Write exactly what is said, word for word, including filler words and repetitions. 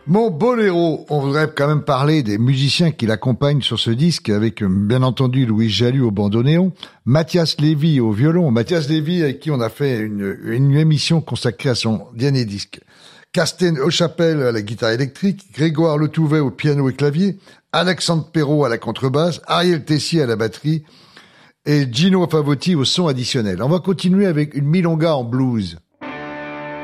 Mon boléro, on voudrait quand même parler des musiciens qui l'accompagnent sur ce disque, avec bien entendu Louis Jalut au bandoneon, Mathias Lévy au violon, Mathias Lévy avec qui on a fait une, une émission consacrée à son dernier disque, Carsten O'Chapelle à la guitare électrique, Grégoire Letouvet au piano et clavier, Alexandre Perrault à la contrebasse, Ariel Tessier à la batterie et Gino Favotti au son additionnel. On va continuer avec une milonga en blues.